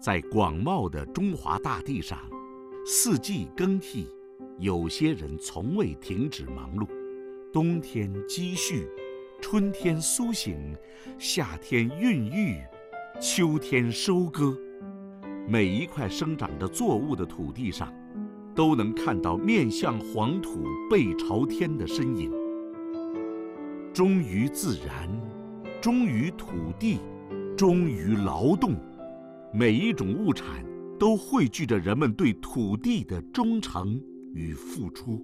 在广袤的中华大地上，四季更替，有些人从未停止忙碌。冬天积蓄，春天苏醒，夏天孕育，秋天收割。每一块生长着作物的土地上，都能看到面向黄土背朝天的身影。忠于自然，忠于土地，忠于劳动，每一种物产都汇聚着人们对土地的忠诚与付出。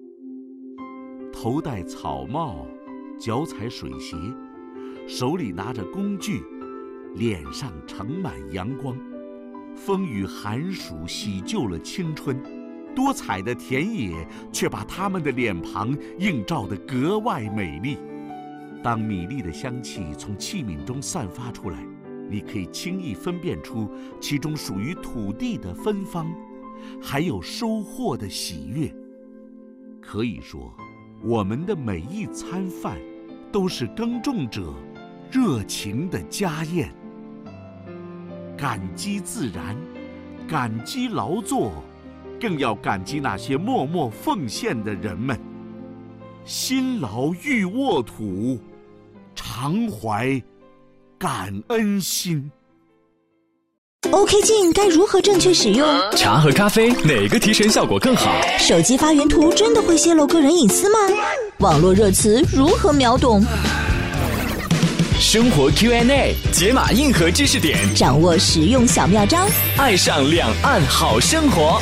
头戴草帽，脚踩水鞋，手里拿着工具，脸上盛满阳光。风雨寒暑洗旧了青春，多彩的田野却把他们的脸庞映照得格外美丽。当米粒的香气从器皿中散发出来，你可以轻易分辨出其中属于土地的芬芳，还有收获的喜悦。可以说，我们的每一餐饭都是耕种者热情的家宴。感激自然，感激劳作，更要感激那些默默奉献的人们。辛劳欲沃土，常怀感恩心。 OK 镜该如何正确使用？ 茶和咖啡哪个提神效果更好？ 手机发原图真的会泄露个人隐私吗？网络热词如何秒懂？ 生活 Q&A 解码硬核知识点， 掌握实用小妙招， 爱上两岸好生活。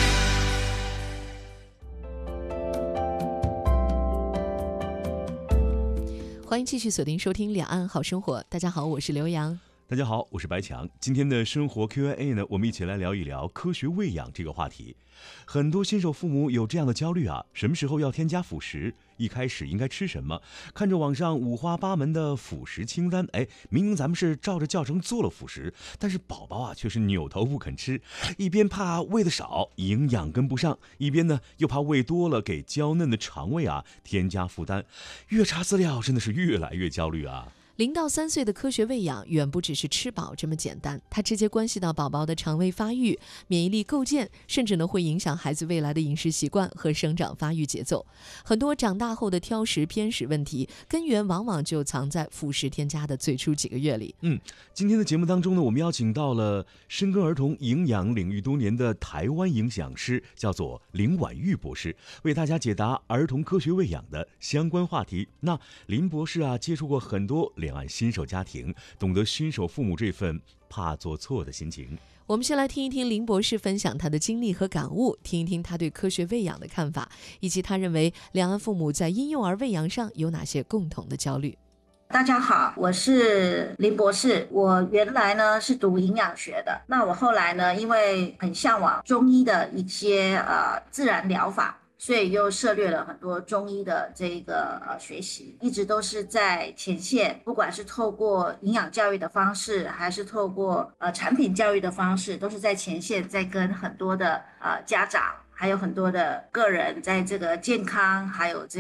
欢迎继续锁定收听两岸好生活。大家好，我是刘洋。 大家好，我是白强。今天的生活 Q&A 呢，我们一起来聊一聊科学喂养这个话题。很多新手父母有这样的焦虑啊，什么时候要添加辅食？一开始应该吃什么？看着网上五花八门的辅食清单，明明咱们是照着教程做了辅食，但是宝宝啊却是扭头不肯吃，一边怕喂的少，营养跟不上，一边呢又怕喂多了给娇嫩的肠胃啊添加负担。越查资料真的是越来越焦虑啊。 0到3岁的科学喂养远不只是吃饱这么简单，它直接关系到宝宝的肠胃发育、免疫力构建，甚至呢会影响孩子未来的饮食习惯和生长发育节奏。很多长大后的挑食偏食问题，根源往往就藏在辅食添加的最初几个月里。 今天的节目当中呢，我们邀请到了深耕儿童营养领域多年的台湾营养师，叫做林婉玉博士，为大家解答儿童科学喂养的相关话题。那林博士啊，接触过很多两岸新手家庭，懂得新手父母这份怕做错的心情。 我们先来听一听林博士分享他的经历和感悟，听一听他对科学喂养的看法，以及他认为两岸父母在婴幼儿喂养上有哪些共同的焦虑。 大家好，我是林博士。我原来呢是读营养学的，那我后来呢，因为很向往中医的一些自然疗法，所以又涉猎了很多中医的这个学习，一直都是在前线，不管是透过营养教育的方式，还是透过产品教育的方式，都是在前线，在跟很多的家长，还有很多的个人在这个健康还有